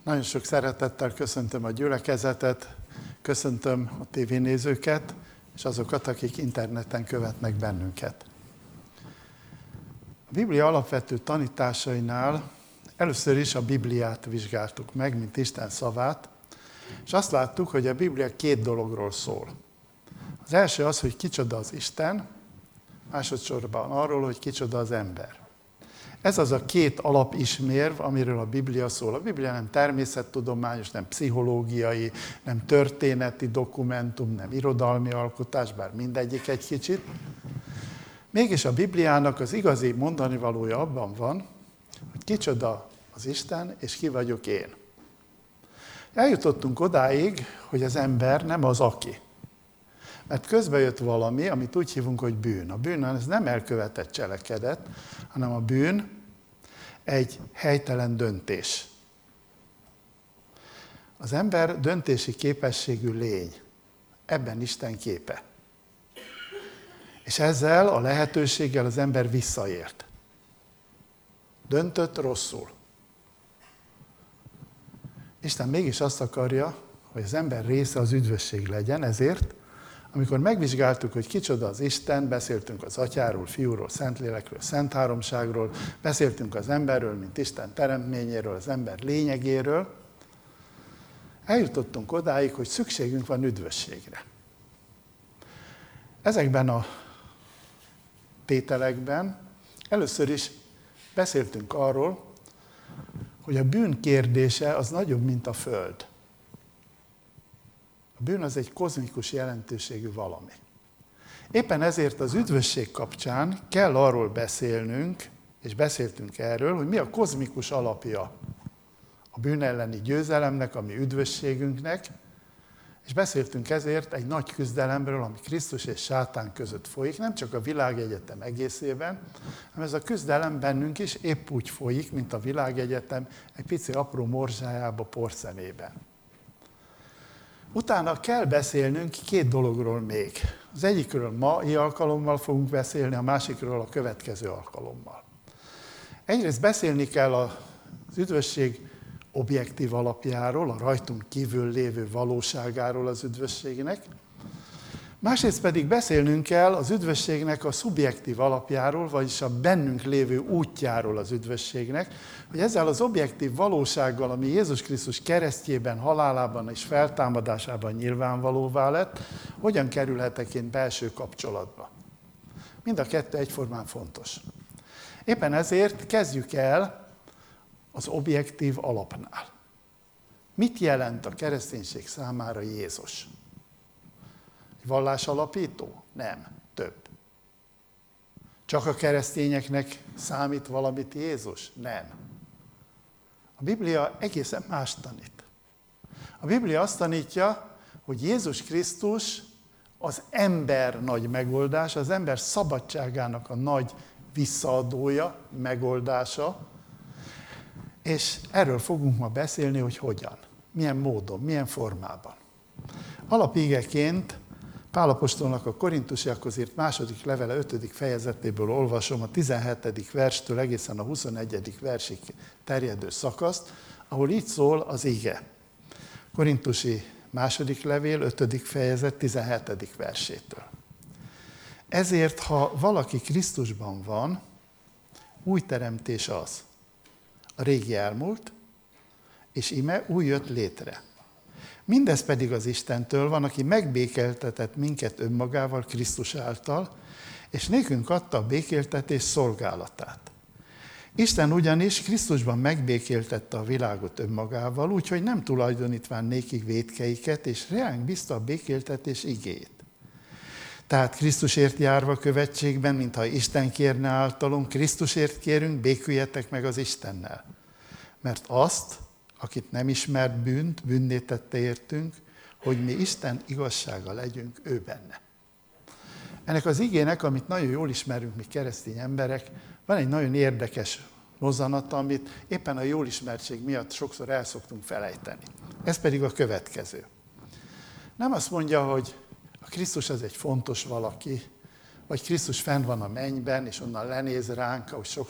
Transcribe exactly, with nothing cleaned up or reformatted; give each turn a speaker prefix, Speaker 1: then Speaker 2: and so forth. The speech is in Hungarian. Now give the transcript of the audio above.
Speaker 1: Nagyon sok szeretettel köszöntöm a gyülekezetet, köszöntöm a tévénézőket, és azokat, akik interneten követnek bennünket. A Biblia alapvető tanításainál először is a Bibliát vizsgáltuk meg, mint Isten szavát, és azt láttuk, hogy a Biblia két dologról szól. Az első az, hogy kicsoda az Isten, másodszorban arról, hogy kicsoda az ember. Ez az a két alapismérv, amiről a Biblia szól. A Biblia nem természettudományos, nem pszichológiai, nem történeti dokumentum, nem irodalmi alkotás, bár mindegyik egy kicsit. Mégis a Bibliának az igazi mondanivalója abban van, hogy kicsoda az Isten, és ki vagyok én. Eljutottunk odáig, hogy az ember nem az aki. Mert közben jött valami, amit úgy hívunk, hogy bűn. A bűn az nem elkövetett cselekedet, hanem a bűn egy helytelen döntés. Az ember döntési képességű lény. Ebben Isten képe. És ezzel a lehetőséggel az ember visszaélt. Döntött rosszul. Isten mégis azt akarja, hogy az ember része az üdvösség legyen, ezért amikor megvizsgáltuk, hogy kicsoda az Isten, beszéltünk az Atyáról, Fiúról, Szentlélekről, Szent Háromságról, beszéltünk az emberről, mint Isten teremtményéről, az ember lényegéről, eljutottunk odáig, hogy szükségünk van üdvösségre. Ezekben a tételekben először is beszéltünk arról, hogy a bűn kérdése az nagyobb, mint a Föld. A bűn az egy kozmikus jelentőségű valami. Éppen ezért az üdvösség kapcsán kell arról beszélnünk, és beszéltünk erről, hogy mi a kozmikus alapja a bűn elleni győzelemnek, a mi üdvösségünknek, és beszéltünk ezért egy nagy küzdelemről, ami Krisztus és sátán között folyik, nem csak a világegyetem egészében, hanem ez a küzdelem bennünk is épp úgy folyik, mint a világegyetem egy pici apró morzsájába, porszemében. Utána kell beszélnünk két dologról még. Az egyikről mai alkalommal fogunk beszélni, a másikról a következő alkalommal. Egyrészt beszélni kell az üdvösség objektív alapjáról, a rajtunk kívül lévő valóságáról az üdvösségnek. Másrészt pedig beszélnünk kell az üdvösségnek a szubjektív alapjáról, vagyis a bennünk lévő útjáról az üdvösségnek, hogy ezzel az objektív valósággal, ami Jézus Krisztus keresztjében, halálában és feltámadásában nyilvánvalóvá lett, hogyan kerülhetek én belső kapcsolatba. Mind a kettő egyformán fontos. Éppen ezért kezdjük el az objektív alapnál. Mit jelent a kereszténység számára Jézus? Vallásalapító? Nem, több. Csak a keresztényeknek számít valamit Jézus? Nem. A Biblia egészen más tanít. A Biblia azt tanítja, hogy Jézus Krisztus az ember nagy megoldás, az ember szabadságának a nagy visszaadója, megoldása, és erről fogunk ma beszélni, hogy hogyan, milyen módon, milyen formában. Alapígeként Pál apostolnak a Korintusiakhoz írt második levele ötödik fejezetéből olvasom a tizenhetedik verstől egészen a huszonegyedik versig terjedő szakaszt, ahol így szól az ige. Korintusi második levél ötödik fejezet tizenhetedik versétől. Ezért, ha valaki Krisztusban van, új teremtés az. A régi elmúlt, és ime új jött létre. Mindez pedig az Istentől van, aki megbékéltetett minket önmagával Krisztus által, és nékünk adta a békéltetés szolgálatát. Isten ugyanis Krisztusban megbékéltette a világot önmagával, úgyhogy nem tulajdonítván nékik vétkeiket, és reánk bízta a békéltetés igéjét. Tehát Krisztusért járva követségben, mintha Isten kérne általunk, Krisztusért kérünk, béküljetek meg az Istennel. Mert azt, akit nem ismert bűnt, bűnné tette értünk, hogy mi Isten igazsága legyünk ő benne. Ennek az igének, amit nagyon jól ismerünk mi keresztény emberek, van egy nagyon érdekes mozzanata, amit éppen a jól ismertség miatt sokszor el szoktunk felejteni. Ez pedig a következő. Nem azt mondja, hogy a Krisztus az egy fontos valaki, vagy Krisztus fenn van a mennyben, és onnan lenéz ránk, ahogy sok